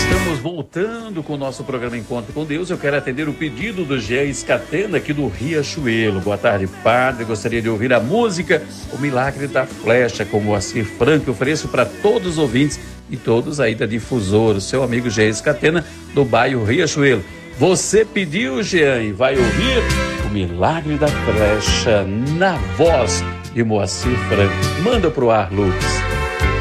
Estamos voltando com o nosso programa Encontro com Deus. Eu quero atender o pedido do Jean Escatena aqui do Riachuelo. Boa tarde, padre. Gostaria de ouvir a música O Milagre da Flecha, com Moacir Franco. Eu ofereço para todos os ouvintes e todos aí da Difusora. O seu amigo Jean Escatena, do bairro Riachuelo. Você pediu, Jean, e vai ouvir O Milagre da Flecha na voz de Moacir Franco. Manda pro ar, Lucas.